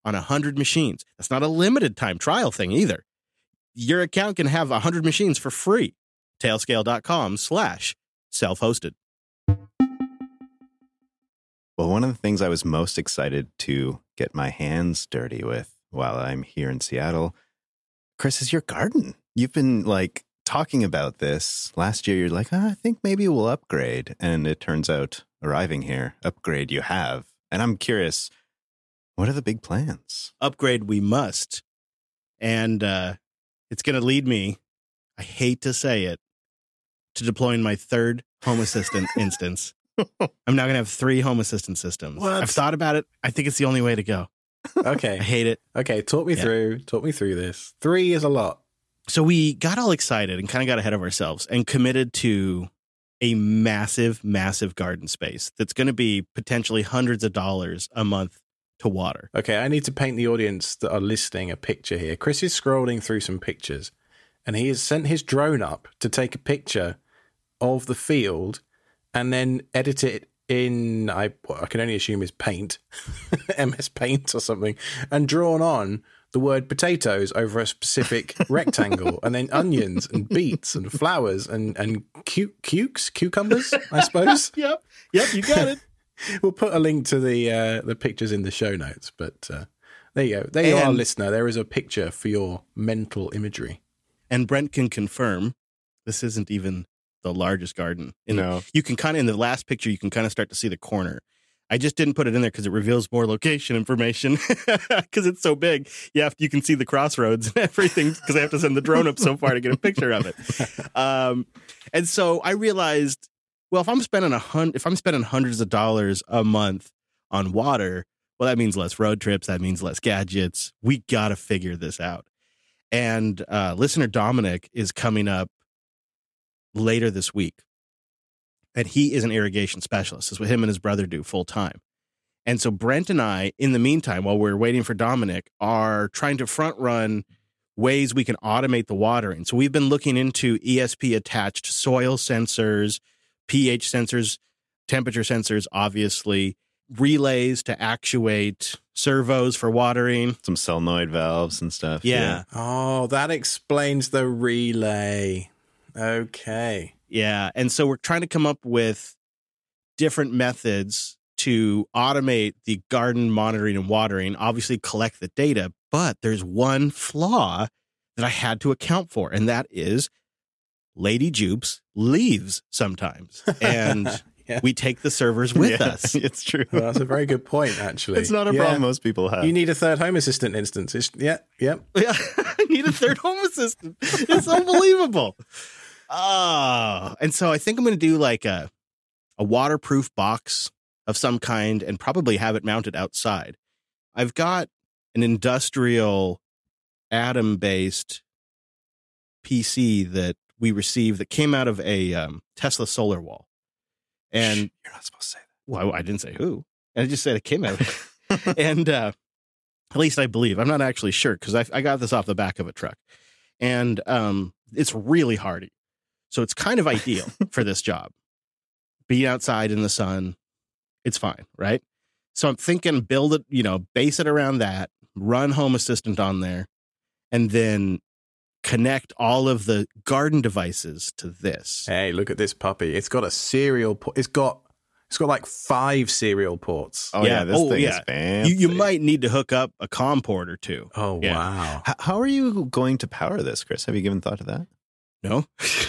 on 100 machines. That's not a limited time trial thing either. Your account can have 100 machines for free. Tailscale.com/self-hosted. Well, one of the things I was most excited to get my hands dirty with while I'm here in Seattle, Chris, is your garden. You've been like talking about this. Last year, you're like, I think maybe we'll upgrade. And it turns out arriving here, upgrade you have. And I'm curious, what are the big plans? Upgrade we must. And it's going to lead me, I hate to say it, to deploying my third Home Assistant instance. I'm now going to have 3 Home Assistant systems. What? I've thought about it. I think it's the only way to go. Okay. I hate it. Okay, talk me through this. 3 is a lot. So we got all excited and kind of got ahead of ourselves and committed to a massive, massive garden space that's going to be potentially hundreds of dollars a month to water. Okay, I need to paint the audience that are listening a picture here. Chris is scrolling through some pictures, and he has sent his drone up to take a picture of the field and then edit it in, I can only assume is Paint, MS Paint or something, and drawn on the word potatoes over a specific rectangle, and then onions and beets and flowers and cucumbers, I suppose. Yep, you got it. We'll put a link to the pictures in the show notes, but there you go. There you are, listener. There is a picture for your mental imagery. And Brent can confirm this isn't even the largest garden. No. You can kind of, in the last picture, you can kind of start to see the corner. I just didn't put it in there because it reveals more location information because it's so big. You can see the crossroads and everything because I have to send the drone up so far to get a picture of it. And so I realized, well, if I'm spending hundreds of dollars a month on water, well, that means less road trips. That means less gadgets. We got to figure this out. And listener Dominic is coming up later this week. And he is an irrigation specialist. That's what him and his brother do full time. And so Brent and I, in the meantime, while we're waiting for Dominic, are trying to front run ways we can automate the watering. So we've been looking into ESP attached soil sensors, pH sensors, temperature sensors, obviously, relays to actuate servos for watering. Some solenoid valves and stuff. Yeah. Oh, that explains the relay. Okay. Yeah. And so we're trying to come up with different methods to automate the garden monitoring and watering, obviously collect the data. But there's one flaw that I had to account for, and that is Lady Jupes leaves sometimes. And we take the servers with us. It's true. Well, that's a very good point, actually. It's not a problem most people have. You need a third Home Assistant instance. Yeah, I need a third Home Assistant. It's unbelievable. And so I think I'm going to do like a waterproof box of some kind and probably have it mounted outside. I've got an industrial Atom-based PC that we received that came out of a Tesla solar wall. And you're not supposed to say that. Well, I didn't say who. I just said it came out. And at least I believe. I'm not actually sure because I got this off the back of a truck. And it's really hardy. So it's kind of ideal for this job. Being outside in the sun, it's fine, right? So I'm thinking build it, base it around that, run Home Assistant on there, and then connect all of the garden devices to this. Hey, look at this puppy. It's got a serial port. It's got like 5 serial ports. Oh, yeah. This thing is fancy. You might need to hook up a COM port or 2. Oh, yeah. Wow. How are you going to power this, Chris? Have you given thought to that? No.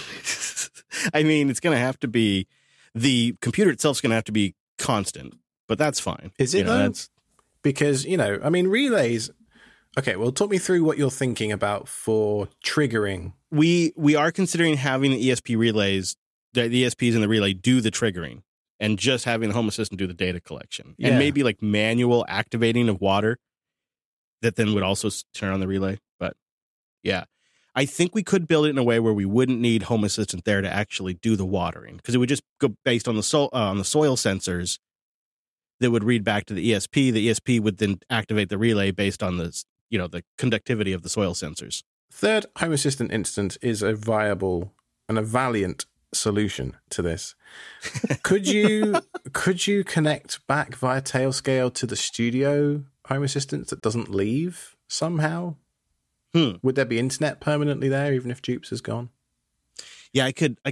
I mean, it's going to have to be, the computer itself is going to have to be constant, but that's fine. Is it though? Because, relays. Okay, well, talk me through what you're thinking about for triggering. We are considering having the ESP relays, the ESPs in the relay do the triggering and just having the Home Assistant do the data collection. And maybe like manual activating of water that then would also turn on the relay. But yeah. I think we could build it in a way where we wouldn't need Home Assistant there to actually do the watering because it would just go based on the soil sensors that would read back to the ESP. The ESP would then activate the relay based on the conductivity of the soil sensors. Third Home Assistant instance is a viable and a valiant solution to this. Could you connect back via Tailscale to the studio Home Assistant that doesn't leave somehow? Hmm. Would there be internet permanently there, even if Jupes is gone? Yeah, I could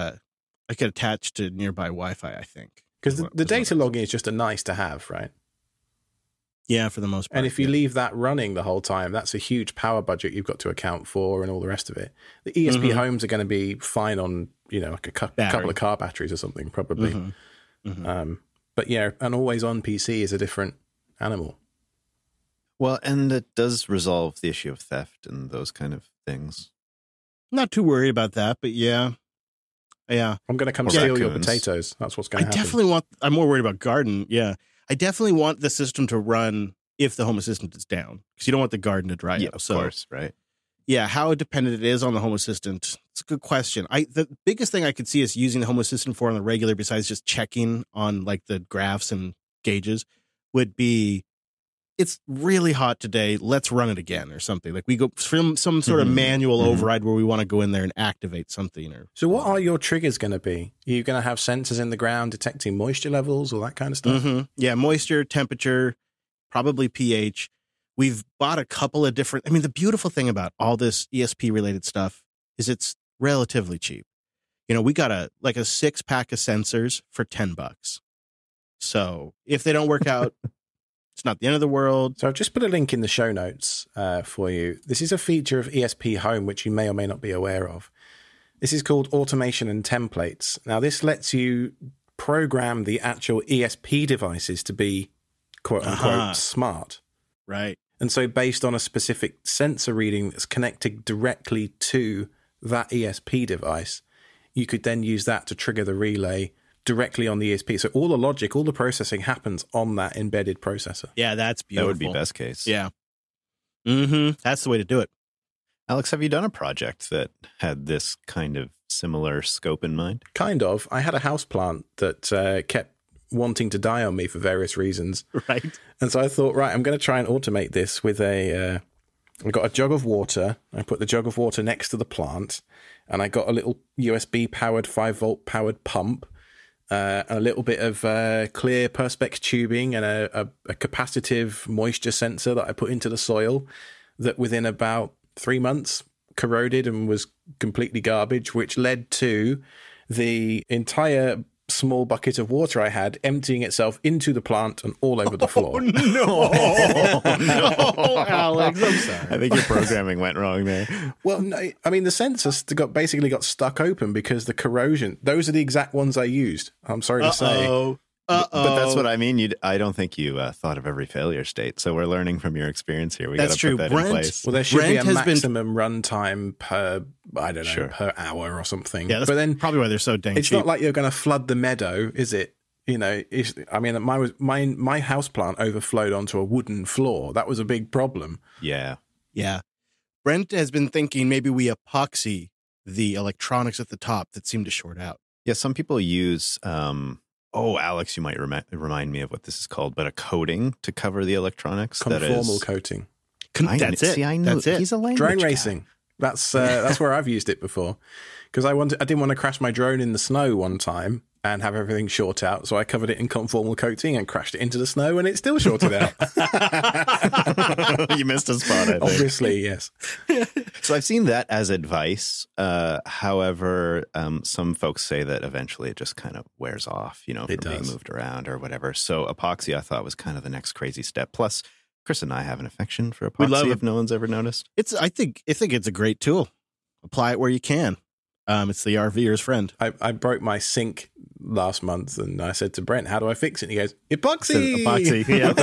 attach to nearby Wi-Fi, I think. Because the data logging is just a nice to have, right? Yeah, for the most part. And if you leave that running the whole time, that's a huge power budget you've got to account for and all the rest of it. The ESP homes are going to be fine on, like a couple of car batteries or something, probably. But yeah, an always-on PC is a different animal. Well, and it does resolve the issue of theft and those kind of things. Not too worried about that, but yeah. I'm going to come steal your potatoes. That's what's going to happen. I'm more worried about garden. Yeah. I definitely want the system to run if the Home Assistant is down, because you don't want the garden to dry up. Of course, right? Yeah, how dependent it is on the Home Assistant, it's a good question. The biggest thing I could see is using the Home Assistant for on the regular, besides just checking on like the graphs and gauges, would be, it's really hot today, let's run it again or something. Like we go from some sort of manual override where we want to go in there and activate something. So what are your triggers going to be? Are you going to have sensors in the ground detecting moisture levels, all that kind of stuff? Yeah, moisture, temperature, probably pH. We've bought a couple of different, the beautiful thing about all this ESP related stuff is it's relatively cheap. We got a 6-pack of sensors for $10. So if they don't work out, it's not the end of the world. So I've just put a link in the show notes for you. This is a feature of ESP Home, which you may or may not be aware of. This is called Automation and Templates. Now, this lets you program the actual ESP devices to be, quote unquote, smart. Right. And so based on a specific sensor reading that's connected directly to that ESP device, you could then use that to trigger the relay directly on the ESP. So all the logic, all the processing happens on that embedded processor. Yeah, that's beautiful. That would be best case. Yeah. That's the way to do it. Alex, have you done a project that had this kind of similar scope in mind? Kind of. I had a houseplant that kept wanting to die on me for various reasons. Right. And so I thought, right, I'm going to try and automate this with I got a jug of water. I put the jug of water next to the plant, and I got a little USB powered 5-volt powered pump, a little bit of clear Perspex tubing, and a capacitive moisture sensor that I put into the soil that within about 3 months corroded and was completely garbage, which led to the entire small bucket of water I had emptying itself into the plant and all over the floor. No, Alex, I'm sorry. I think your programming went wrong there. Well, no, the sensors basically got stuck open because the corrosion. Those are the exact ones I used. I'm sorry to say. But that's what I mean. I don't think you thought of every failure state. So we're learning from your experience here. We got to put that in place. Well, there should be a maximum runtime per, per hour or something. Yeah, that's probably why they're so dang cheap. It's not like you're going to flood the meadow, is it? My house plant overflowed onto a wooden floor. That was a big problem. Yeah. Brent has been thinking maybe we epoxy the electronics at the top that seem to short out. Yeah, some people use... Alex, you might remind me of what this is called, but a coating to cover the electronics. Conformal coating. That's it. See, I know. That's it. He's a language drone guy. racing. That's where I've used it before, because I didn't want to crash my drone in the snow one time and have everything short out, so I covered it in conformal coating and crashed it into the snow, and it still shorted out. You missed a spot, I think. Obviously, yes. So I've seen that as advice. However, some folks say that eventually it just kind of wears off, from being moved around or whatever. So epoxy, I thought, was kind of the next crazy step. Plus, Chris and I have an affection for epoxy, if no one's ever noticed. I think it's a great tool. Apply it where you can. It's the RVer's friend. I broke my sink last month, and I said to Brent, "How do I fix it?" And he goes, "Epoxy." Epoxy. Yeah.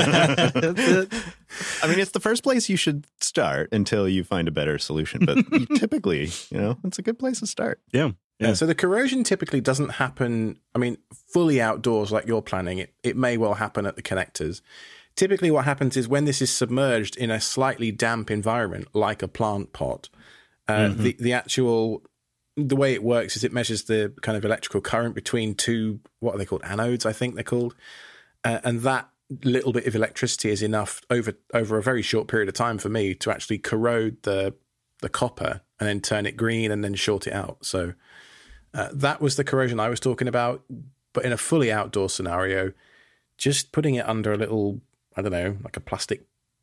It's the first place you should start until you find a better solution. But typically, it's a good place to start. Yeah. So the corrosion typically doesn't happen. Fully outdoors like you're planning. It may well happen at the connectors. Typically, what happens is when this is submerged in a slightly damp environment, like a plant pot, the way it works is it measures the kind of electrical current between two, what are they called? Anodes, I think they're called. And that little bit of electricity is enough over a very short period of time for me to actually corrode the copper and then turn it green and then short it out. So that was the corrosion I was talking about. But in a fully outdoor scenario, just putting it under a little I don't know, like a plastic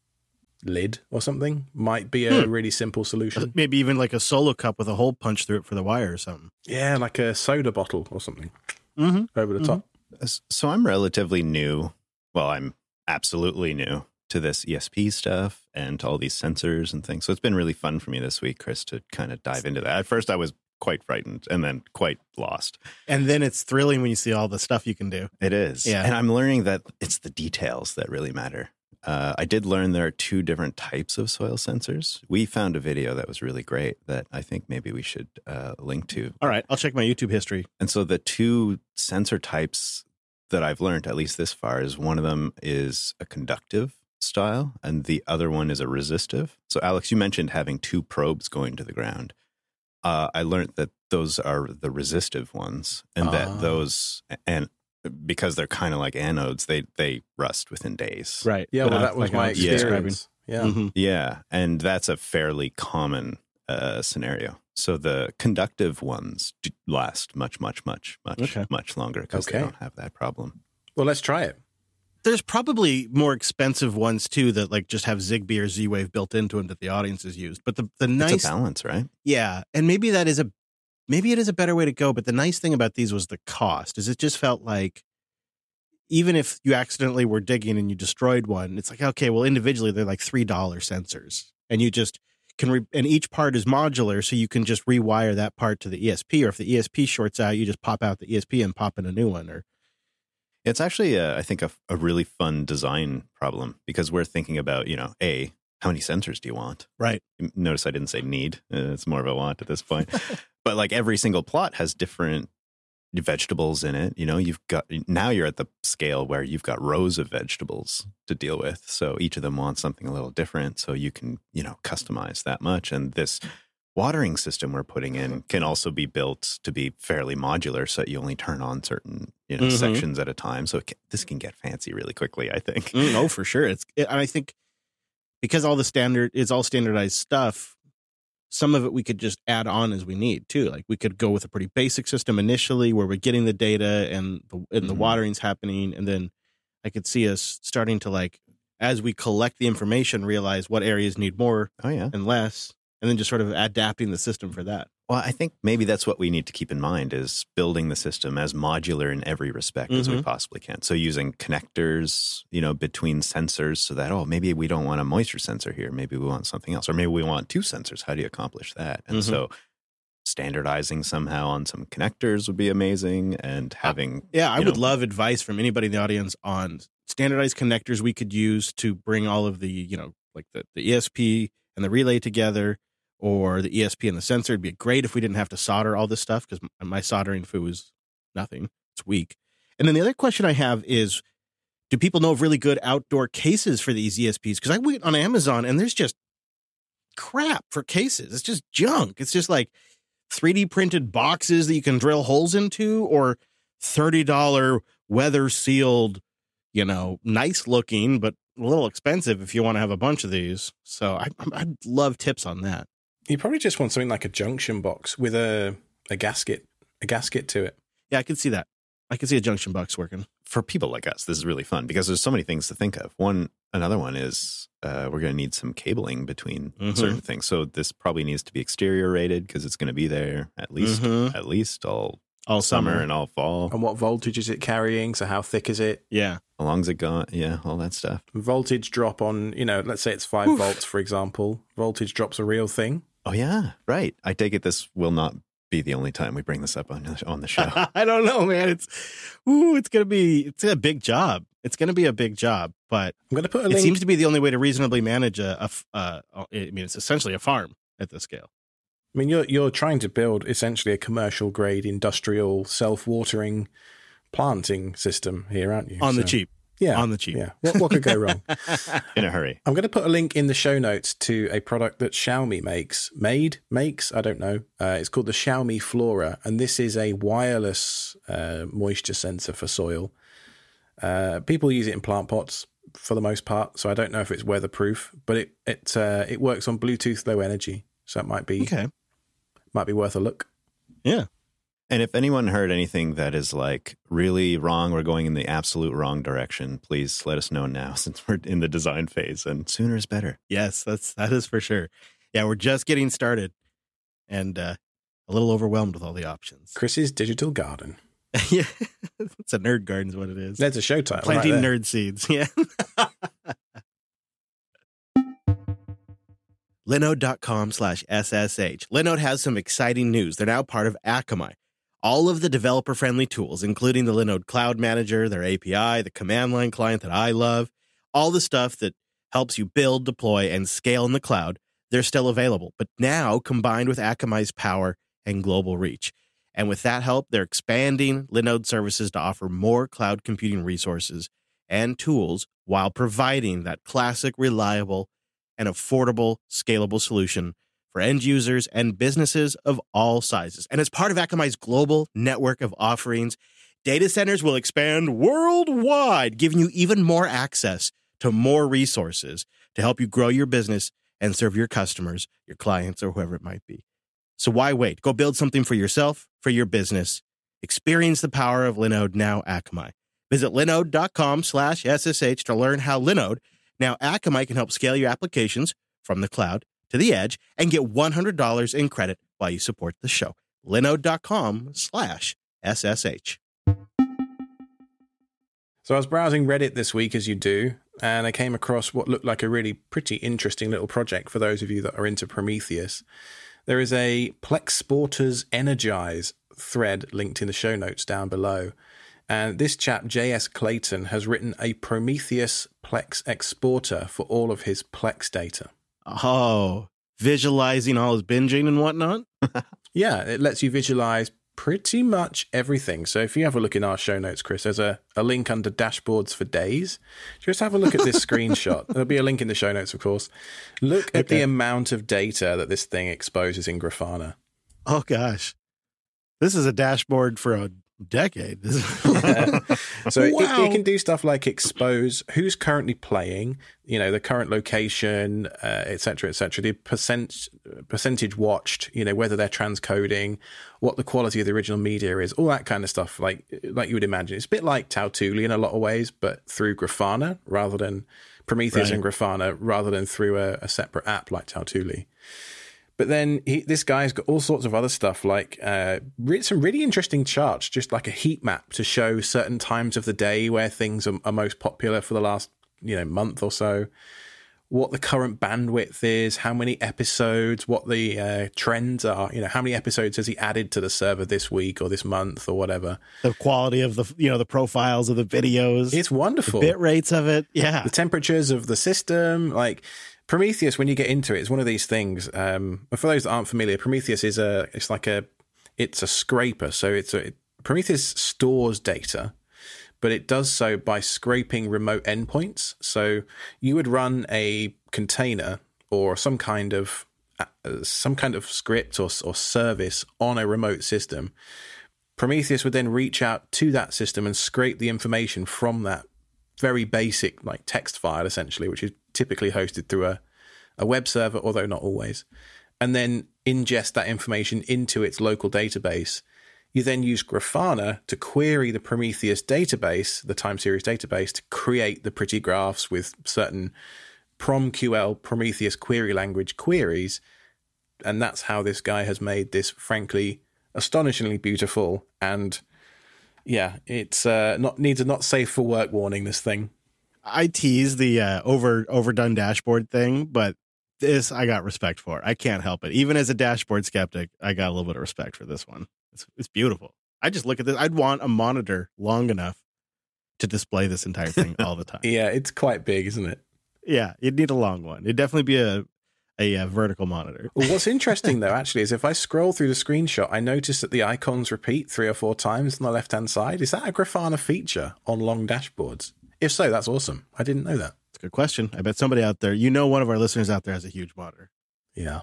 lid or something might be a really simple solution. Maybe even like a solo cup with a hole punched through it for the wire or something. Yeah, like a soda bottle or something over the top. So I'm relatively new. Well, I'm absolutely new to this ESP stuff and to all these sensors and things. So it's been really fun for me this week, Chris, to kind of dive into that. At first, I was quite frightened and then quite lost. And then it's thrilling when you see all the stuff you can do. It is. Yeah. And I'm learning that it's the details that really matter. I did learn there are 2 different types of soil sensors. We found a video that was really great that I think maybe we should link to. All right, I'll check my YouTube history. And so the 2 sensor types that I've learned, at least this far, is one of them is a conductive style and the other one is a resistive. So Alex, you mentioned having 2 probes going to the ground. I learned that those are the resistive ones and that those, and because they're kind of like anodes, they rust within days. Right. Yeah, well, that was my experience. Yeah. Mm-hmm. Yeah. And that's a fairly common scenario. So the conductive ones last much longer because they don't have that problem. Well, let's try it. There's probably more expensive ones too that like just have Zigbee or Z-Wave built into them that the audience has used. But the nice, it's a balance, right? Yeah, and maybe it is a better way to go. But the nice thing about these was the cost. Is it just felt like even if you accidentally were digging and you destroyed one, it's like, okay, well, individually they're like $3 sensors, and you just can and each part is modular, so you can just rewire that part to the ESP, or if the ESP shorts out, you just pop out the ESP and pop in a new one. Or it's actually, I think, a really fun design problem because we're thinking about, how many sensors do you want? Right. Notice I didn't say need. It's more of a want at this point. But like every single plot has different vegetables in it. Now you're at the scale where you've got rows of vegetables to deal with. So each of them wants something a little different. So you can, customize that much. And this watering system we're putting in can also be built to be fairly modular so that you only turn on certain, sections at a time. So this can get fancy really quickly, I think. Oh, for sure. I think because it's all standardized stuff, some of it we could just add on as we need too. Like we could go with a pretty basic system initially where we're getting the data and the watering's happening. And then I could see us starting to, like, as we collect the information, realize what areas need more and less. And then just sort of adapting the system for that. Well, I think maybe that's what we need to keep in mind is building the system as modular in every respect as we possibly can. So using connectors, between sensors so that, maybe we don't want a moisture sensor here. Maybe we want something else. Or maybe we want 2 sensors. How do you accomplish that? And so standardizing somehow on some connectors would be amazing and having... I would love advice from anybody in the audience on standardized connectors we could use to bring all of the, like the ESP and the relay together, or the ESP and the sensor. It'd be great if we didn't have to solder all this stuff because my soldering foo is nothing. It's weak. And then the other question I have is, do people know of really good outdoor cases for these ESPs? Because I went on Amazon and there's just crap for cases. It's just junk. It's just like 3D printed boxes that you can drill holes into, or $30 weather sealed, nice looking, but a little expensive if you want to have a bunch of these. So I'd love tips on that. You probably just want something like a junction box with a gasket to it. Yeah, I could see that. I could see a junction box working. For people like us, this is really fun because there's so many things to think of. Another one is we're going to need some cabling between certain things. So this probably needs to be exterior rated because it's going to be there at least all summer and all fall. And what voltage is it carrying? So how thick is it? Yeah. How long's it gone? Yeah, all that stuff. Voltage drop on, let's say it's 5 volts, for example. Voltage drop's a real thing. Oh, yeah. Right. I take it this will not be the only time we bring this up on the show. I don't know, man. It's a big job. It's going to be a big job, but I'm going to put a link. It seems to be the only way to reasonably manage it's essentially a farm at this scale. I mean, you're trying to build essentially a commercial grade industrial self-watering planting system here, aren't you? On the cheap. Yeah. On the cheap. Yeah. What could go wrong? In a hurry. I'm going to put a link in the show notes to a product that Xiaomi makes. I don't know. It's called the Xiaomi Flora, and this is a wireless moisture sensor for soil. People use it in plant pots for the most part, so I don't know if it's weatherproof, but it works on Bluetooth Low Energy, so it might be worth a look. Yeah. And if anyone heard anything that is like really wrong or going in the absolute wrong direction, please let us know now since we're in the design phase, and sooner is better. Yes, that is for sure. Yeah, we're just getting started and a little overwhelmed with all the options. Chris's digital garden. Yeah, it's a nerd garden is what it is. There's a show title. Planting right there. nerd seeds. Yeah. Linode.com/SSH. Linode has some exciting news. They're now part of Akamai. All of the developer-friendly tools, including the Linode Cloud Manager, their API, the command line client that I love, all the stuff that helps you build, deploy, and scale in the cloud, they're still available. But now combined with Akamai's power and global reach. And with that help, they're expanding Linode services to offer more cloud computing resources and tools while providing that classic, reliable, and affordable, scalable solution for end users and businesses of all sizes. And as part of Akamai's global network of offerings, data centers will expand worldwide, giving you even more access to more resources to help you grow your business and serve your customers, your clients, or whoever it might be. So why wait? Go build something for yourself, for your business. Experience the power of Linode, now Akamai. Visit linode.com/SSH to learn how Linode, now Akamai, can help scale your applications from the cloud to the edge and get $100 in credit while you support the show. Linode.com/SSH. So I was browsing Reddit this week, as you do, and I came across what looked like a really pretty interesting little project for those of you that are into Prometheus. There is a Plexporters Energize thread linked in the show notes down below. And this chap, J.S. Clayton, has written a Prometheus Plex exporter for all of his Plex data. Oh, visualizing all his binging and whatnot? Yeah, it lets you visualize pretty much everything. So if you have a look in our show notes, Chris, there's a link under dashboards for days. Just have a look at this screenshot. There'll be a link in the show notes, of course. Look at the amount of data that this thing exposes in Grafana. Oh, gosh. This is a dashboard for a decade. So wow. it can do stuff like expose who's currently playing, the current location, et cetera, the percentage watched, whether they're transcoding, what the quality of the original media is, all that kind of stuff, like you would imagine. It's a bit like Tautuli in a lot of ways, but through Grafana rather than Prometheus and Grafana, rather than through a separate app like Tautuli. But then this guy's got all sorts of other stuff, like some really interesting charts, just like a heat map to show certain times of the day where things are most popular for the last month or so, what the current bandwidth is, how many episodes, what the trends are, how many episodes has he added to the server this week or this month or whatever. The quality of the profiles of the videos. It's wonderful. The bit rates of it. Yeah. The temperatures of the system, like Prometheus, when you get into it, it's one of these things. For those that aren't familiar, Prometheus is a scraper. So Prometheus stores data, but it does so by scraping remote endpoints. So you would run a container or some kind of script or service on a remote system. Prometheus would then reach out to that system and scrape the information from that very basic text file, essentially, which is typically hosted through a web server, although not always, and then ingest that information into its local database. You then use Grafana to query the Prometheus database, the time series database, to create the pretty graphs with certain PromQL, Prometheus query language queries. And that's how this guy has made this, frankly, astonishingly beautiful. And yeah, it's needs a not safe for work warning, this thing. I tease the overdone dashboard thing, but this I got respect for. I can't help it. Even as a dashboard skeptic, I got a little bit of respect for this one. It's beautiful. I just look at this. I'd want a monitor long enough to display this entire thing all the time. Yeah, it's quite big, isn't it? Yeah, you'd need a long one. It'd definitely be a vertical monitor. Well, what's interesting, though, actually, is if I scroll through the screenshot, I notice that the icons repeat 3 or 4 times on the left-hand side. Is that a Grafana feature on long dashboards? If so, that's awesome. I didn't know that. It's a good question. I bet somebody out there, one of our listeners out there has a huge monitor. Yeah.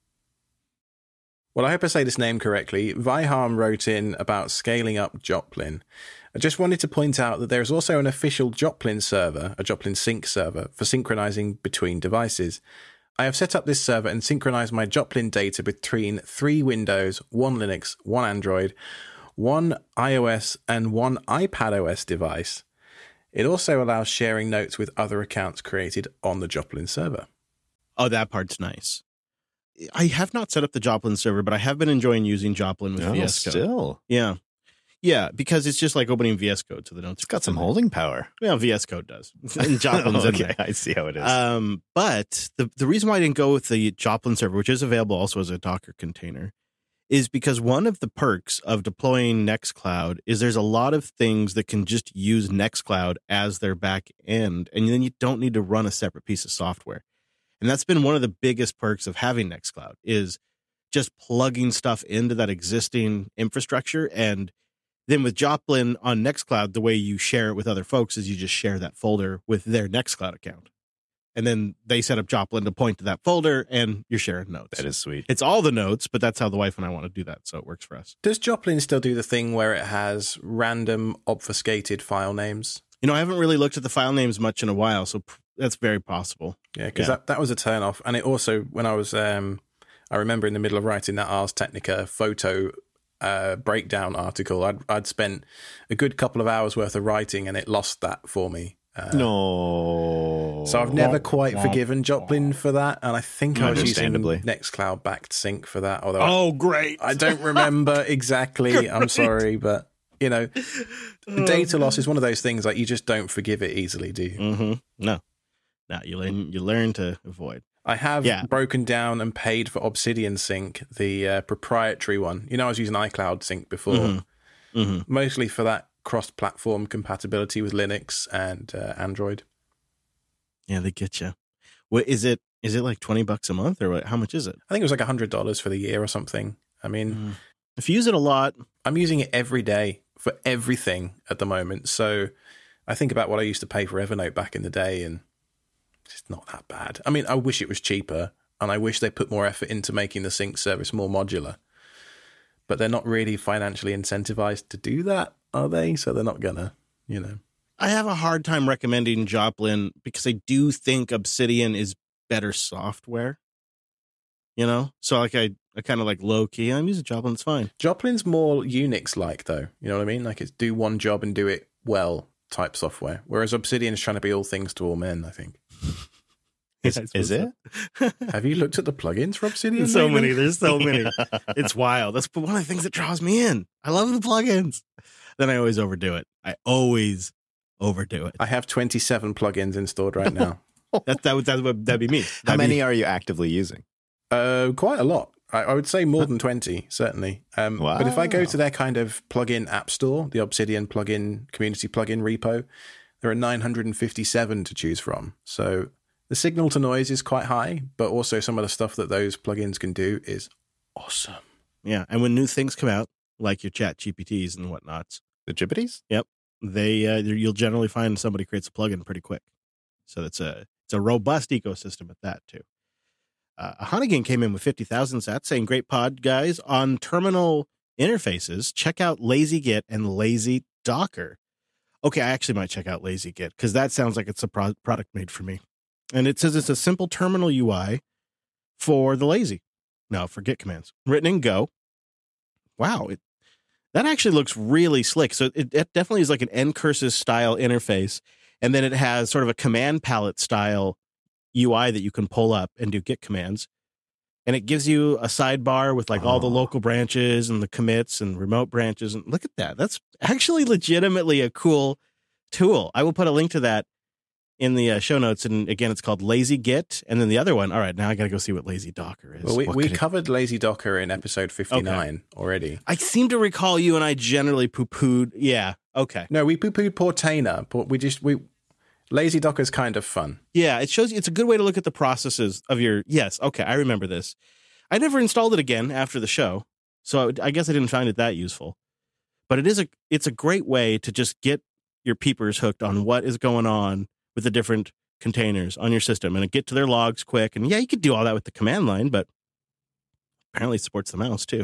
Well, I hope I say this name correctly. Viham wrote in about scaling up Joplin. I just wanted to point out that there is also an official Joplin server, a Joplin Sync server, for synchronizing between devices. I have set up this server and synchronized my Joplin data between 3 Windows, 1 Linux, 1 Android, 1 iOS, and 1 iPadOS device. It also allows sharing notes with other accounts created on the Joplin server. Oh, that part's nice. I have not set up the Joplin server, but I have been enjoying using Joplin with VS Code. Still. Yeah. Yeah, because it's just like opening VS Code to the notes. It's got some holding power. Well, VS Code does. And Joplin's in there. I see how it is. But the reason why I didn't go with the Joplin server, which is available also as a Docker container, is because one of the perks of deploying Nextcloud is there's a lot of things that can just use Nextcloud as their back end, and then you don't need to run a separate piece of software. And that's been one of the biggest perks of having Nextcloud is just plugging stuff into that existing infrastructure. And then with Joplin on Nextcloud, the way you share it with other folks is you just share that folder with their Nextcloud account. And then they set up Joplin to point to that folder, and you're sharing notes. That is sweet. It's all the notes, but that's how the wife and I want to do that, so it works for us. Does Joplin still do the thing where it has random obfuscated file names? You know, I haven't really looked at the file names much in a while, so that's very possible. Yeah, because that was a turn-off. And it also, when I was, I remember in the middle of writing that Ars Technica photo breakdown article, I'd spent a good couple of hours worth of writing, and it lost that for me. No. So I've never quite forgiven Joplin for that, and I think I was using Understandably. Nextcloud backed sync for that. Although Great. I don't remember exactly. I'm sorry, but you know, data loss is one of those things like you just don't forgive it easily, do you? Mm-hmm. No, you learn to avoid. I have broken down and paid for Obsidian Sync, the proprietary one. You know, I was using iCloud Sync before, mostly for that cross-platform compatibility with Linux and Android. Yeah, they get you. What is it? Is it like $20 a month, or what? How much is it? I think it was like $100 for the year or something. I mean, if you use it a lot, I'm using it every day for everything at the moment. So I think about what I used to pay for Evernote back in the day, and it's not that bad. I mean, I wish it was cheaper, and I wish they put more effort into making the sync service more modular. But they're not really financially incentivized to do that, are they? So they're not gonna, you know. I have a hard time recommending Joplin because I do think Obsidian is better software. You know? So like I kind of like low key, I'm using Joplin, it's fine. Joplin's more Unix-like, though. You know what I mean? Like it's do one job and do it well type software. Whereas Obsidian is trying to be all things to all men, I think. Is it? Have you looked at the plugins for Obsidian? There's so many. There's so many. It's wild. That's one of the things that draws me in. I love the plugins. Then I always overdo it. I have 27 plugins installed right now. That'd be me. How many are you actively using? Quite a lot. I would say more than 20, certainly. Wow. But if I go to their kind of plugin app store, the Obsidian plugin community plugin repo, there are 957 to choose from. So the signal to noise is quite high, but also some of the stuff that those plugins can do is awesome. Yeah, and when new things come out, like your Chat GPTs and whatnots, The Jippities? yep, you'll generally find somebody creates a plugin pretty quick. So it's a robust ecosystem at that too. Hannigan came in with 50,000 sats saying, "Great pod, guys. On terminal interfaces, check out LazyGit and LazyDocker." Okay, I actually might check out LazyGit because that sounds like it's a product made for me. And it says it's a simple terminal UI for the lazy. No, for Git commands. Written in Go. Wow, that actually looks really slick. So it definitely is like an ncurses style interface. And then it has sort of a command palette style UI that you can pull up and do Git commands. And it gives you a sidebar with like all the local branches and the commits and remote branches. And look at that. That's actually legitimately a cool tool. I will put a link to that in the show notes. And again, it's called LazyGit. And then the other one, all right, now I got to go see what LazyDocker is. Well, we covered LazyDocker in episode 59 already. I seem to recall you and I generally poo-pooed. Yeah, okay. No, we poo-pooed Portainer, but LazyDocker's kind of fun. Yeah, it shows you, it's a good way to look at the processes of your, yes, okay, I remember this. I never installed it again after the show, so I guess I didn't find it that useful. But it's a great way to just get your peepers hooked on what is going on with the different containers on your system and get to their logs quick. And yeah, you could do all that with the command line, but apparently it supports the mouse too.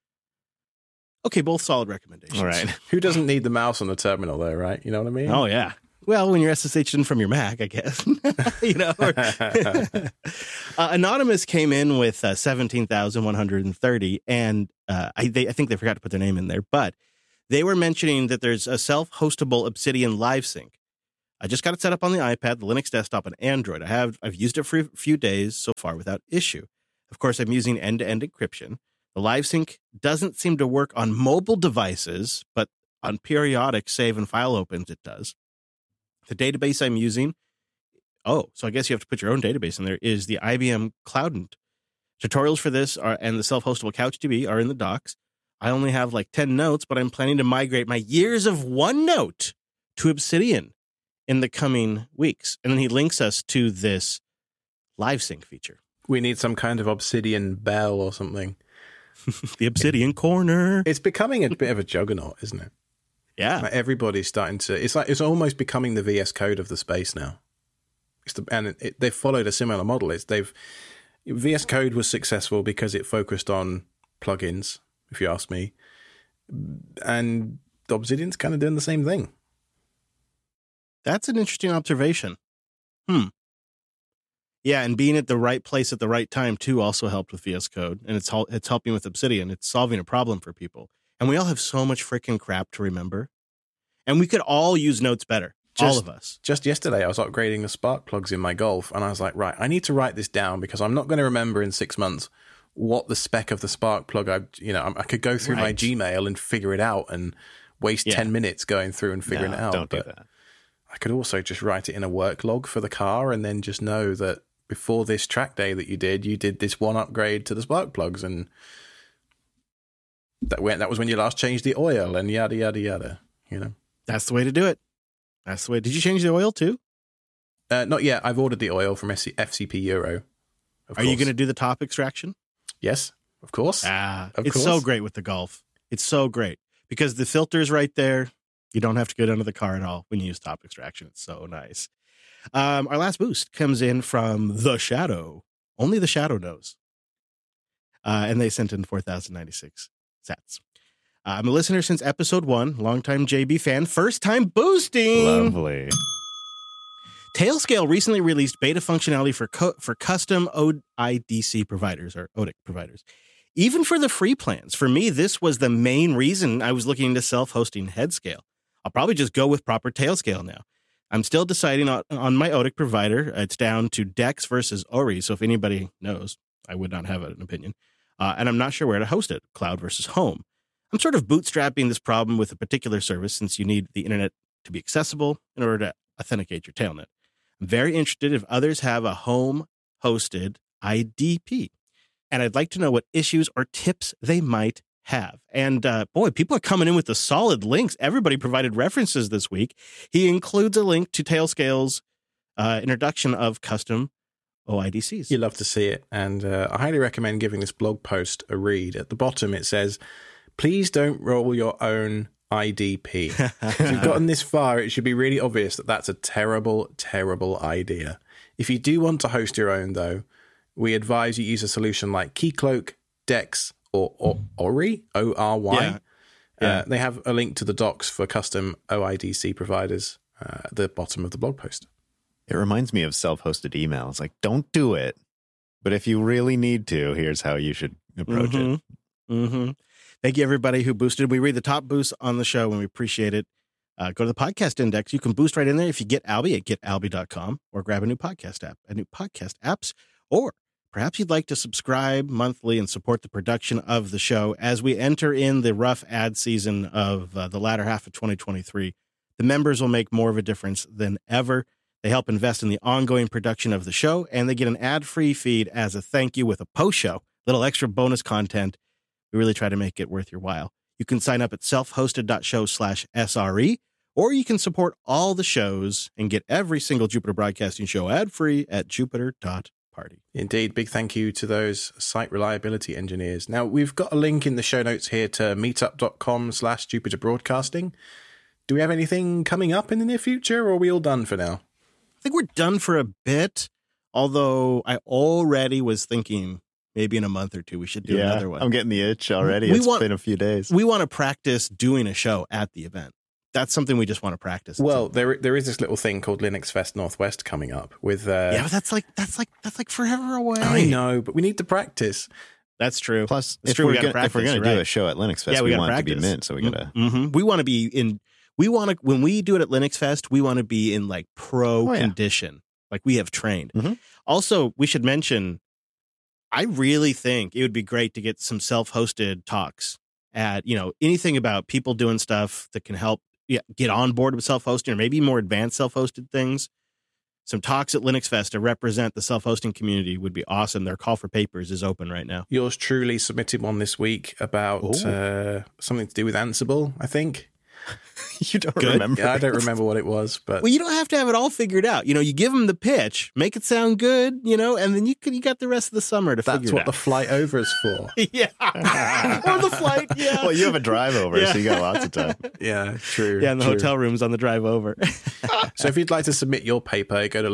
Okay, both solid recommendations. All right. Who doesn't need the mouse on the terminal though, right? You know what I mean? Oh, yeah. Well, when you're SSH'd in from your Mac, I guess. You know. Anonymous came in with 17,130, and I think they forgot to put their name in there, but they were mentioning that there's a self-hostable Obsidian LiveSync. I just got it set up on the iPad, the Linux desktop, and Android. I've used it for a few days so far without issue. Of course, I'm using end-to-end encryption. The LiveSync doesn't seem to work on mobile devices, but on periodic save and file opens, it does. The database I'm using, so I guess you have to put your own database in there, is the IBM Cloudant. Tutorials for this and the self-hostable CouchDB are in the docs. I only have like 10 notes, but I'm planning to migrate my years of OneNote to Obsidian in the coming weeks. And then he links us to this LiveSync feature. We need some kind of Obsidian bell or something. The Obsidian Corner. It's becoming a bit of a juggernaut, isn't it? Yeah. Like everybody's starting to... It's almost becoming the VS Code of the space now. They've followed a similar model. VS Code was successful because it focused on plugins, if you ask me. And Obsidian's kind of doing the same thing. That's an interesting observation. Yeah, and being at the right place at the right time, too, also helped with VS Code. And it's helping with Obsidian. It's solving a problem for people. And we all have so much freaking crap to remember. And we could all use notes better. All of us. Just yesterday, I was upgrading the spark plugs in my Golf. And I was like, right, I need to write this down because I'm not going to remember in 6 months what the spec of the spark plug. I could go through my Gmail and figure it out and waste 10 minutes going through and figuring it out. Don't do that. I could also just write it in a work log for the car and then just know that before this track day that you did this one upgrade to the spark plugs, and that was when you last changed the oil and yada yada yada. That's the way to do it. That's the way. Did you change the oil too? Not yet. I've ordered the oil from FCP Euro. Are you going to do the top extraction? Yes, of course. It's so great with the Golf. It's so great because the filter's right there. You don't have to go down to the car at all when you use top extraction. It's so nice. Our last boost comes in from The Shadow. Only The Shadow knows. And they sent in 4,096 sats. I'm a listener since episode 1, longtime JB fan, first time boosting. Lovely. Tailscale recently released beta functionality for custom OIDC providers or ODIC providers. Even for the free plans. For me, this was the main reason I was looking into self-hosting Headscale. I'll probably just go with proper Tailscale now. I'm still deciding on my ODIC provider. It's down to Dex versus Ori. So if anybody knows, I would not have an opinion. And I'm not sure where to host it, cloud versus home. I'm sort of bootstrapping this problem with a particular service since you need the internet to be accessible in order to authenticate your Tailnet. I'm very interested if others have a home-hosted IDP. And I'd like to know what issues or tips they might have. And boy, people are coming in with the solid links. Everybody provided references this week. He includes a link to Tailscale's introduction of custom OIDCs. You love to see it. And I highly recommend giving this blog post a read. At the bottom, it says, please don't roll your own IDP. If you've gotten this far, it should be really obvious that that's a terrible, terrible idea. If you do want to host your own, though, we advise you use a solution like Keycloak, Dex, or Ori, O-R-Y. Yeah. They have a link to the docs for custom OIDC providers at the bottom of the blog post. It reminds me of self-hosted emails. Like, don't do it. But if you really need to, here's how you should approach it. Mm-hmm. Thank you, everybody who boosted. We read the top boosts on the show, and we appreciate it. Go to the podcast index. You can boost right in there if you get Alby at getalby.com or grab a new podcast app at new podcast apps. Or perhaps you'd like to subscribe monthly and support the production of the show as we enter in the rough ad season of the latter half of 2023. The members will make more of a difference than ever. They help invest in the ongoing production of the show, and they get an ad-free feed as a thank you with a post-show, little extra bonus content. We really try to make it worth your while. You can sign up at selfhosted.show/SRE, or you can support all the shows and get every single Jupiter Broadcasting show ad-free at jupiter.party. Indeed. Big thank you to those site reliability engineers. Now, we've got a link in the show notes here to meetup.com/Jupiter Broadcasting. Do we have anything coming up in the near future, or are we all done for now? I think we're done for a bit, although I already was thinking maybe in a month or two we should do another one. I'm getting the itch already. It's been a few days. We want to practice doing a show at the event. that's something we just want to practice. Well, there is this little thing called Linux Fest Northwest coming up with. Yeah, but that's like forever away. I know, but we need to practice. That's true. Plus, It's if true, we we're gotta gonna practice, do right. a show at Linux Fest, Yeah, we we gotta want it to be practice. mint, so we gotta. We want to be in. When we do it at Linux Fest, we want to be in like pro condition, like we have trained. Mhm. Also, we should mention, I really think it would be great to get some self-hosted talks at, anything about people doing stuff that can help get on board with self-hosting, or maybe more advanced self-hosted things. Some talks at Linux Fest to represent the self-hosting community would be awesome. Their call for papers is open right now. Yours truly submitted one this week about something to do with Ansible, I think. You don't Good. remember? Yeah, I don't remember what it was, but Well, you don't have to have it all figured out. You give them the pitch, make it sound good, and then you got the rest of the summer to that's figure what it the flight over is for. out. Yeah. Or the flight, yeah. Well, you have a drive over, so you got lots of time. Yeah, true. Yeah, and the true. hotel rooms on the drive over. So if you'd like to submit your paper, go to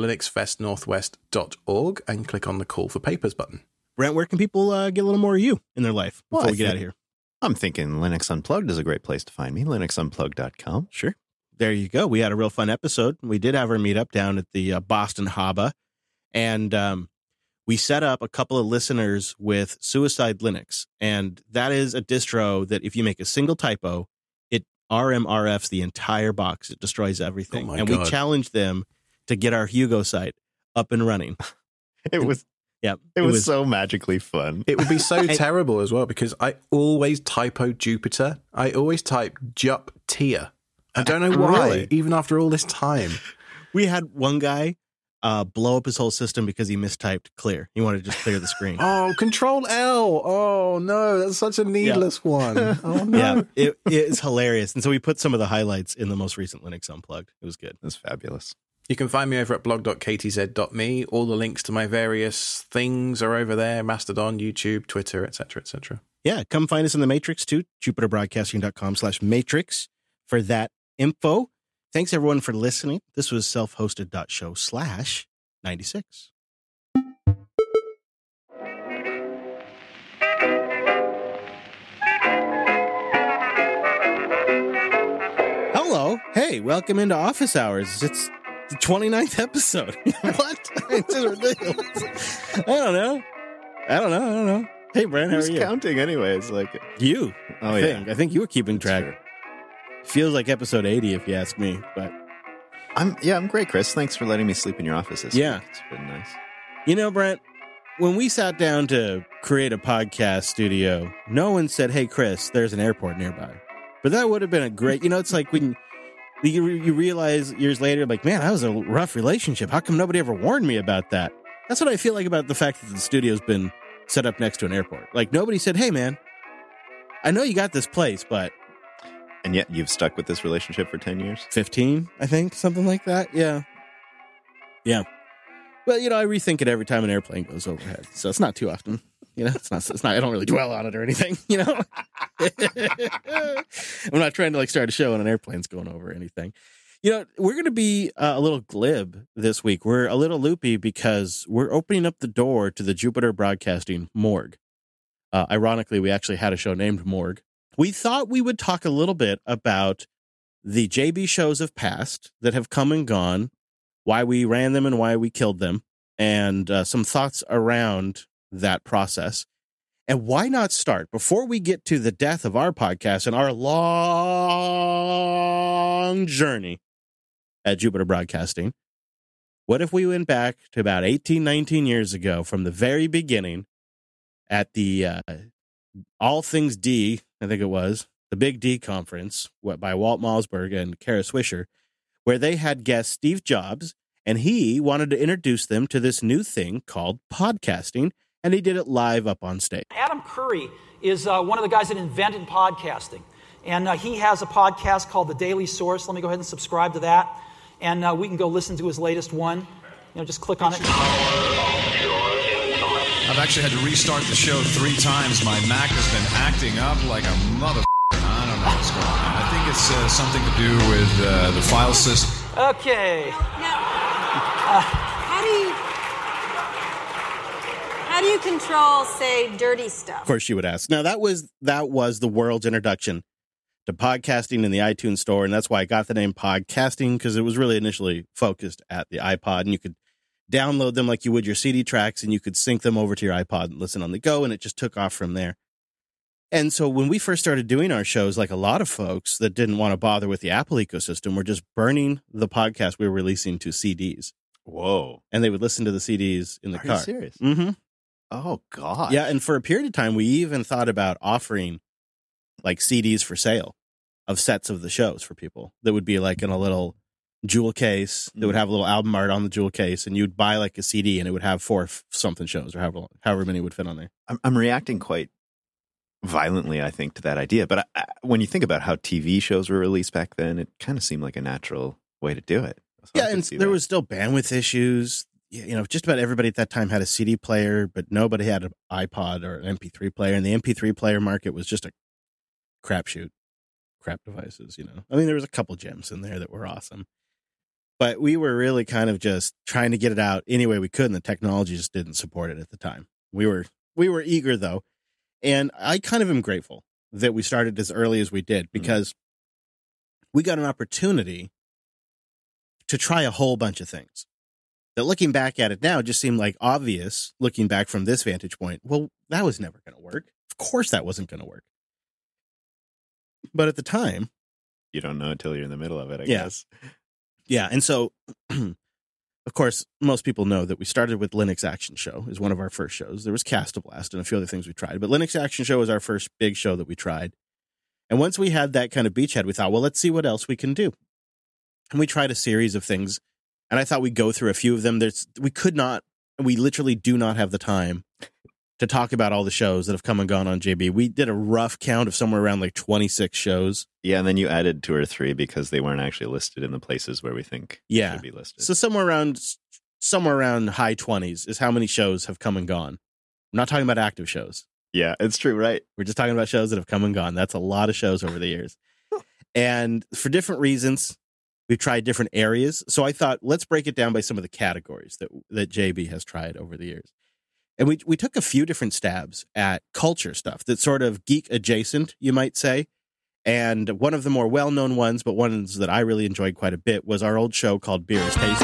linuxfestnorthwest.org and click on the Call for Papers button. Brent, where can people get a little more of you in their life before Well, we get out of here? I'm thinking Linux Unplugged is a great place to find me. LinuxUnplugged.com. Sure. There you go. We had a real fun episode. We did have our meetup down at the Boston Haba, and we set up a couple of listeners with Suicide Linux, and that is a distro that if you make a single typo, it RMRFs the entire box. It destroys everything. Oh my and God. we challenged them to get our Hugo site up and running. It was Yeah, it was so magically fun. It would be so terrible as well because I always typo Jupiter. I always type Jup tier. I don't know why, Really? even after all this time. We had one guy blow up his whole system because he mistyped clear. He wanted to just clear the screen. Oh, Control L. Oh, no, that's such a needless one. Oh, no. Yeah, it is hilarious. And so we put some of the highlights in the most recent Linux Unplugged. It was good. That's fabulous. You can find me over at blog.ktz.me. All the links to my various things are over there. Mastodon, YouTube, Twitter, etc., etc. Yeah, come find us in the Matrix too. JupiterBroadcasting.com/matrix for that info. Thanks everyone for listening. This was selfhosted.show/96. Hello. Hey, welcome into Office Hours. It's the 29th episode. What? It's just ridiculous. I don't know. Hey, Brent, how are Who's you? counting anyways? Like, You. oh I yeah. think. I think you were keeping track. Sure. Feels like episode 80 if you ask me, but I'm great, Chris. Thanks for letting me sleep in your office this Yeah. week. It's been nice. Brent, when we sat down to create a podcast studio, no one said, "Hey, Chris, there's an airport nearby." But that would have been a great, it's like when you realize years later, like, man, that was a rough relationship. How come nobody ever warned me about that? That's what I feel like about the fact that the studio's been set up next to an airport. Like, nobody said, "Hey, man, I know you got this place, but..." And yet you've stuck with this relationship for 10 years? 15, I think, something like that. Yeah. Well, I rethink it every time an airplane goes overhead, so it's not too often. It's not. I don't really dwell on it or anything. I'm not trying to start a show when an airplane's going over or anything. We're going to be a little glib this week. We're a little loopy because we're opening up the door to the Jupiter Broadcasting morgue. Ironically, we actually had a show named Morgue. We thought we would talk a little bit about the JB shows of past that have come and gone, why we ran them and why we killed them, and some thoughts around that process. And why not start, before we get to the death of our podcast and our long journey at Jupiter Broadcasting, what if we went back to about 18, 19 years ago from the very beginning at the All Things D, I think it was, the Big D conference by Walt Malzberg and Kara Swisher, where they had guest Steve Jobs, and he wanted to introduce them to this new thing called podcasting, and he did it live up on stage. Adam Curry is one of the guys that invented podcasting, and he has a podcast called The Daily Source. Let me go ahead and subscribe to that, and we can go listen to his latest one. Just click on it. I've actually had to restart the show 3 times. My Mac has been acting up like a mother. I don't know what's going on. I think it's something to do with the file system. Okay. Now, how do you control, say, dirty stuff? Of course, she would ask. Now, that was the world's introduction to podcasting in the iTunes store. And that's why I got the name Podcasting, because it was really initially focused at the iPod. And you could download them like you would your CD tracks, and you could sync them over to your iPod and listen on the go. And it just took off from there. And so when we first started doing our shows, like a lot of folks that didn't want to bother with the Apple ecosystem were just burning the podcast we were releasing to CDs. Whoa. And they would listen to the CDs in the car. Are you serious? Mm-hmm. Oh, God. Yeah, and for a period of time, we even thought about offering like CDs for sale of sets of the shows for people that would be like in a little jewel case that would have a little album art on the jewel case, and you'd buy like a CD and it would have 4 something shows or however many would fit on there. I'm reacting quite violently, I think, to that idea. But when you think about how TV shows were released back then, it kind of seemed like a natural way to do it. So Yeah, and there was still bandwidth issues. You know, just about everybody at that time had a CD player, but nobody had an iPod or an MP3 player. And the MP3 player market was just a crapshoot, crap devices, you know. I mean, there was a couple gems in there that were awesome. But we were really kind of just trying to get it out any way we could, and the technology just didn't support it at the time. We were eager, though. And I kind of am grateful that we started as early as we did, because we got an opportunity to try a whole bunch of things that, looking back at it now, just seemed like obvious, looking back from this vantage point. Well, that was never going to work. Of course that wasn't going to work. But at the time, you don't know until you're in the middle of it, I Yeah. guess. yeah. And so, of course, most people know that we started with Linux Action Show as one of our first shows. There was Castablast and a few other things we tried, but Linux Action Show was our first big show that we tried. And once we had that kind of beachhead, we thought, well, let's see what else we can do. And we tried a series of things, and I thought we'd go through a few of them. We literally do not have the time to talk about all the shows that have come and gone on JB. We did a rough count of somewhere around like 26 shows. Yeah, and then you added 2 or 3 because they weren't actually listed in the places where we think they should be listed. So somewhere around high 20s is how many shows have come and gone. I'm not talking about active shows. Yeah, it's true, right? We're just talking about shows that have come and gone. That's a lot of shows over the years. And for different reasons, we've tried different areas. So I thought, let's break it down by some of the categories that JB has tried over the years. And we took a few different stabs at culture stuff that's sort of geek adjacent, you might say. And one of the more well-known ones, but ones that I really enjoyed quite a bit, was our old show called Beer is Tasty.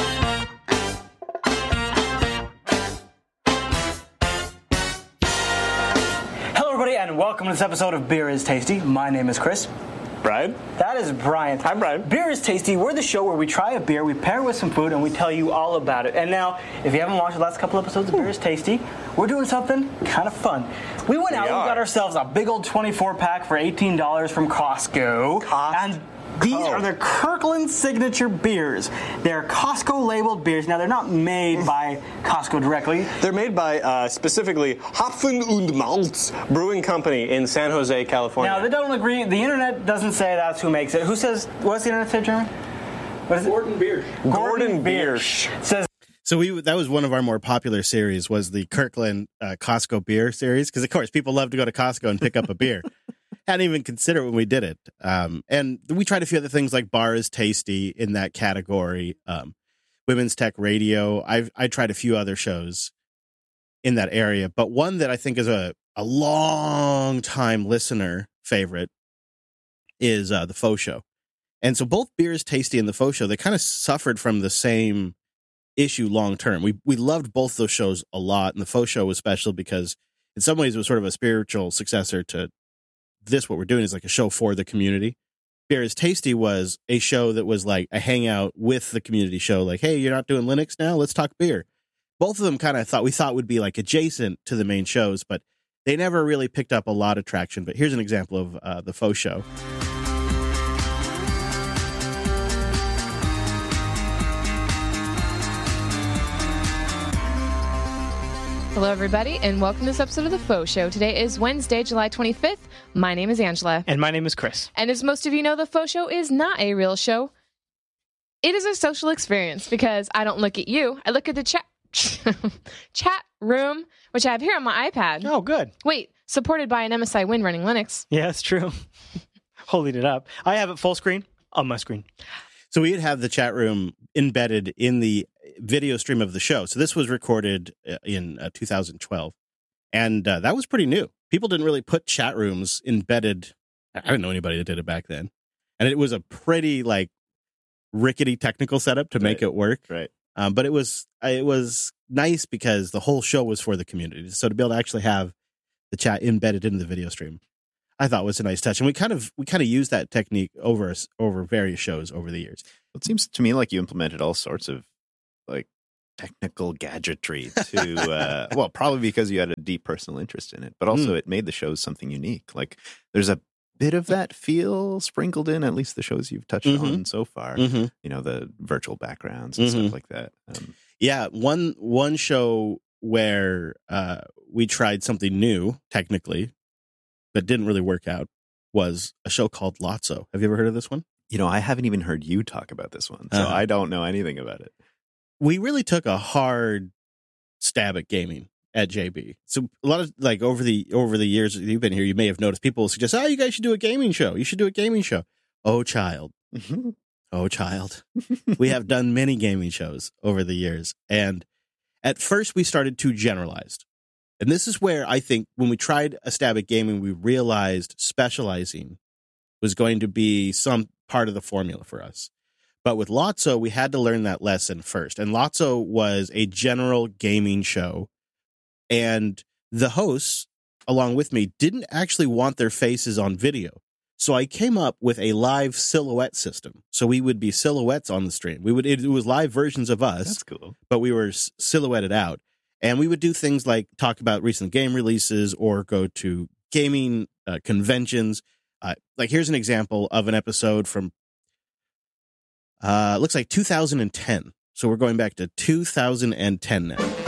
Hello, everybody, and welcome to this episode of Beer is Tasty. My name is Chris. Brian? That is Brian. Hi, Brian. Beer is Tasty. We're the show where we try a beer, we pair it with some food, and we tell you all about it. And now, if you haven't watched the last couple episodes of Beer is Tasty, we're doing something kind of fun. We went out, we got ourselves a big old 24-pack for $18 from Costco. And these are the Kirkland Signature beers. They're Costco-labeled beers. Now, they're not made by Costco directly. They're made by, specifically, Hopfen und Malz Brewing Company in San Jose, California. Now, they don't agree. The internet doesn't say that's who makes it. Who says, what's the internet say, Jeremy? What is it? Gordon Biersch. Says, So that was one of our more popular series, was the Kirkland Costco beer series, because of course people love to go to Costco and pick up a beer. Hadn't even considered it when we did it. And we tried a few other things like Bar is Tasty in that category. Women's Tech Radio. I tried a few other shows in that area, but one that I think is a long time listener favorite is the Faux Show. And so both Beer is Tasty and the Faux Show, they kind of suffered from the same issue long term. We loved both those shows a lot, and the Faux Show was special because in some ways it was sort of a spiritual successor to this. What we're doing is like a show for the community. Beer is Tasty was a show that was like a hangout with the community show, like, hey, you're not doing Linux now, let's talk beer. Both of them kind of we thought would be like adjacent to the main shows, but they never really picked up a lot of traction. But here's an example of the Faux Show. Hello, everybody, and welcome to this episode of The Faux Show. Today is Wednesday, July 25th. My name is Angela. And my name is Chris. And as most of you know, The Faux Show is not a real show. It is a social experience because I don't look at you. I look at the chat room, which I have here on my iPad. Oh, good. Wait, supported by an MSI Win running Linux. Yeah, that's true. Holding it up. I have it full screen on my screen. So we'd have the chat room embedded in the video stream of the show. So this was recorded in 2012. And that was pretty new. People didn't really put chat rooms embedded I didn't know anybody that did it back then. And it was a pretty like rickety technical setup to make it work. Right. But it was nice because the whole show was for the community. So to be able to actually have the chat embedded into the video stream, I thought was a nice touch. And we kind of used that technique over various shows over the years. It seems to me like you implemented all sorts of like technical gadgetry to well, probably because you had a deep personal interest in it, but also it made the shows something unique. Like there's a bit of that feel sprinkled in at least the shows you've touched on so far. You know, the virtual backgrounds and stuff like that. Yeah, one show where we tried something new technically that didn't really work out was a show called Lotso. Have you ever heard of this one? You know, I haven't even heard you talk about this one, so I don't know anything about it. We really took a hard stab at gaming at JB. So a lot of like over the years you've been here, you may have noticed people suggest, "Oh, you guys should do a gaming show. You should do a gaming show." Oh, child. Oh, child. We have done many gaming shows over the years, and at first we started too generalized. And this is where I think when we tried a stab at gaming, we realized specializing was going to be some part of the formula for us. But with Lotso, we had to learn that lesson first. And Lotso was a general gaming show. And the hosts, along with me, didn't actually want their faces on video. So I came up with a live silhouette system. So we would be silhouettes on the stream. It was live versions of us. That's cool. But we were silhouetted out. And we would do things like talk about recent game releases or go to gaming conventions. Like here's an example of an episode from looks like 2010. So we're going back to 2010 now.